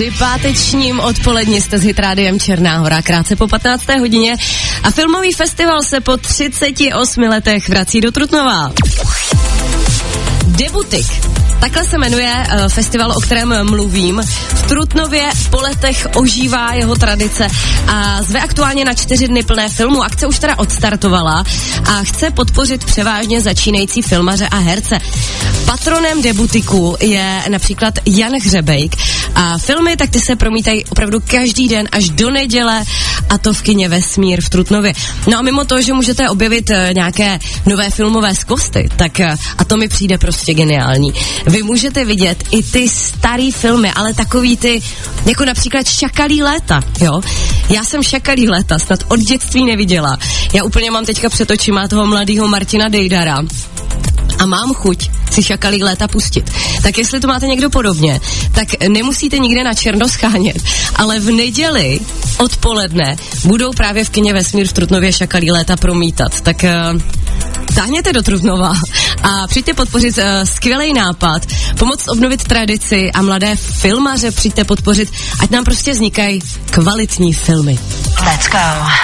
Při pátečním odpoledni jste s Hit Rádiem Černá Hora, krátce po 15. hodině a filmový festival se po 38 letech vrací do Trutnova. Debutik. Takhle se jmenuje festival, o kterém mluvím. V Trutnově po letech ožívá jeho tradice a zve aktuálně na 4 dny plné filmu. Akce už teda odstartovala a chce podpořit převážně začínající filmaře a herce. Patronem Debutiku je například Jan Hřebejk a filmy, tak ty se promítají opravdu každý den až do neděle a to v kině Vesmír v Trutnově. No a mimo to, že můžete objevit nějaké nové filmové skvosty, tak a to mi přijde prostě geniální. Vy můžete vidět i ty starý filmy, ale takový ty, jako například Šakalí léta, jo. Já jsem Šakalí léta snad od dětství neviděla. Já úplně mám teďka před očima toho mladého Martina Dejdara a mám chuť si Šakalí léta pustit. Tak jestli to máte někdo podobně, tak nemusíte nikde na černo schánět, ale v neděli odpoledne budou právě v kině Vesmír v Trutnově Šakalí léta promítat. Tak táhněte do Trutnova a přijďte podpořit skvělý nápad, pomoct obnovit tradici a mladé filmaře přijďte podpořit, ať nám prostě vznikají kvalitní filmy. Let's go.